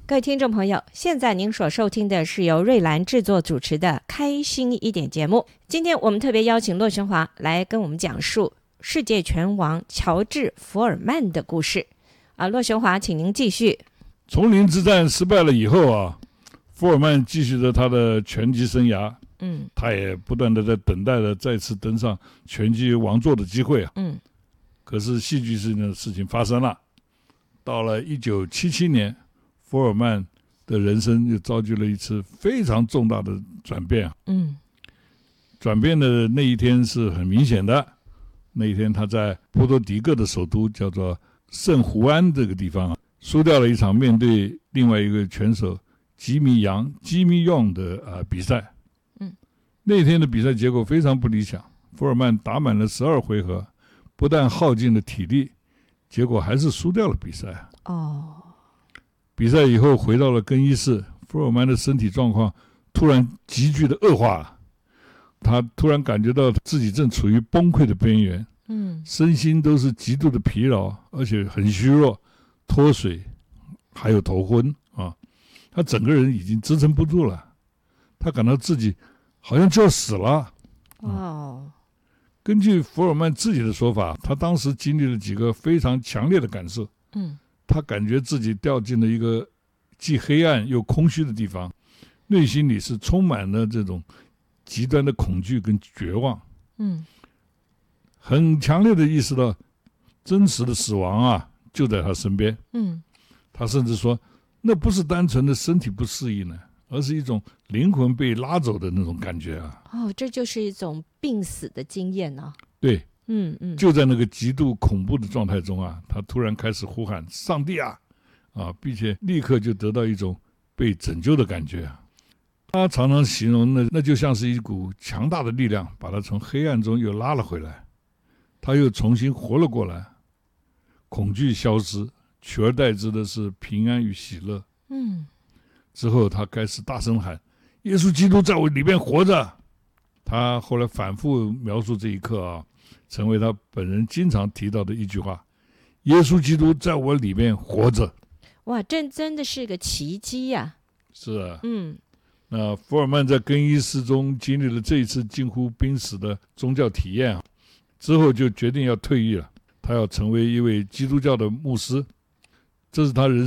各位听众朋友，现在您所收听的是由瑞兰制作主持的《开心一点》节目。今天我们特别邀请骆雄华来跟我们讲述世界拳王乔治·福尔曼的故事。骆雄华，请您继续。 丛林之战失败了以后福尔曼继续着他的拳击生涯。他也不断的在等待着再次登上拳击王座的机会可是戏剧性的事情发生了。到了1977年，福尔曼的人生又遭遇了一次非常重大的转变。转变的那一天是很明显的。那一天他在波多黎各的首都叫做圣胡安这个地方输掉了一场面对另外一个拳手吉米杨 Jimmy Young 的比赛。那天的比赛结果非常不理想，福尔曼打满了12回合，不但耗尽了体力，结果还是输掉了比赛。比赛以后回到了更衣室，福尔曼的身体状况突然急剧的恶化，他突然感觉到自己正处于崩溃的边缘，身心都是极度的疲劳，而且很虚弱，脱水，还有头昏他整个人已经支撑不住了，他感到自己好像就要死了。根据福尔曼自己的说法，他当时经历了几个非常强烈的感受。他感觉自己掉进了一个既黑暗又空虚的地方，内心里是充满了这种极端的恐惧跟绝望。很强烈的意识到真实的死亡就在他身边。他甚至说那不是单纯的身体不适应呢，而是一种灵魂被拉走的那种感觉这就是一种病死的经验对，就在那个极度恐怖的状态中他突然开始呼喊上帝并且立刻就得到一种被拯救的感觉。他常常形容那就像是一股强大的力量把他从黑暗中又拉了回来，他又重新活了过来，恐惧消失，取而代之的是平安与喜乐。之后他开始大声喊耶稣基督在我里面活着。他后来反复描述这一刻成为他本人经常提到的一句话，耶稣基督在我里面活着。 哇，这真的是个奇迹呀。 是那福尔曼在更衣室中经历了这一次近乎濒死的宗教体验之后就决定要退役了，他要成为一位基督教的牧师，这是他人